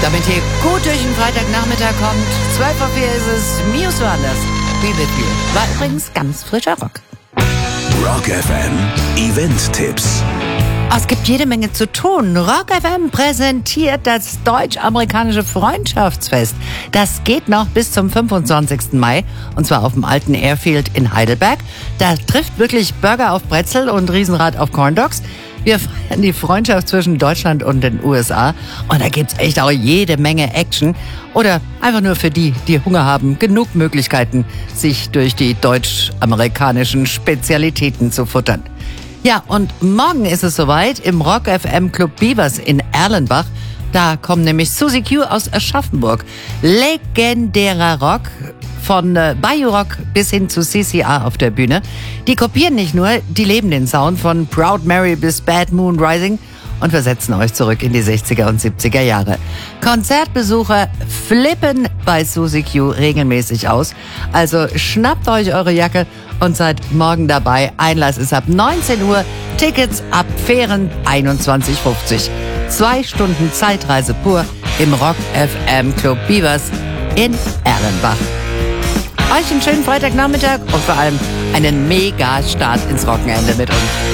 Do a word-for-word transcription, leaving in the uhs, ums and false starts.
Damit ihr gut durch den Freitagnachmittag kommt, zwölf Uhr vier ist es, Muse Wonders, Be With You. War übrigens ganz frischer Rock. Rock F M Event-Tipps. Oh, es gibt jede Menge zu tun. Rock F M präsentiert das deutsch-amerikanische Freundschaftsfest. Das geht noch bis zum fünfundzwanzigsten Mai, und zwar auf dem alten Airfield in Heidelberg. Da trifft wirklich Burger auf Brezel und Riesenrad auf Corndogs. Wir feiern die Freundschaft zwischen Deutschland und den U S A. Und da gibt's echt auch jede Menge Action. Oder einfach nur für die, die Hunger haben, genug Möglichkeiten, sich durch die deutsch-amerikanischen Spezialitäten zu futtern. Ja, und morgen ist es soweit im Rock F M Club Beavers in Erlenbach. Da kommen nämlich Suzy Q aus Aschaffenburg. Legendärer Rock. Von äh, Bayou Rock bis hin zu C C A auf der Bühne. Die kopieren nicht nur, die leben den Sound von Proud Mary bis Bad Moon Rising und versetzen euch zurück in die sechziger und siebziger Jahre. Konzertbesucher flippen bei Suzy Q regelmäßig aus. Also schnappt euch eure Jacke und seid morgen dabei. Einlass ist ab neunzehn Uhr, Tickets ab fairen einundzwanzig fünfzig. Zwei Stunden Zeitreise pur im Rock F M Club Beavers in Erlenbach. Euch einen schönen Freitagnachmittag und vor allem einen Mega-Start ins Wochenende mit uns.